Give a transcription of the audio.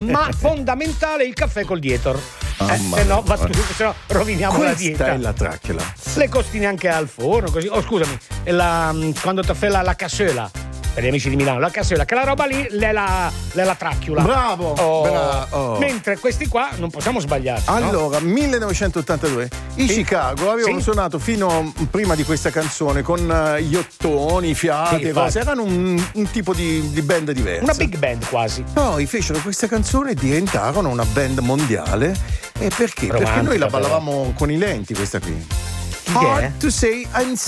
ma fondamentale il caffè col Dietor. Se no roviniamo questa la dieta. Questa è la tracchiola. Le costine anche al forno, così. Oh, scusami, quando ti fai la cassola, per gli amici di Milano, la cassola, che la roba lì è la tracchiola. Bravo, Mentre questi qua non possiamo sbagliare. Allora, 1982, i Chicago avevano suonato fino prima di questa canzone con gli ottoni, fiati e cose. Erano un tipo di band diversa. Una big band quasi. Poi fecero questa canzone e diventarono una band mondiale. E perché? Romantica, perché noi la ballavamo con i lenti, questa qui. Hard to say I'm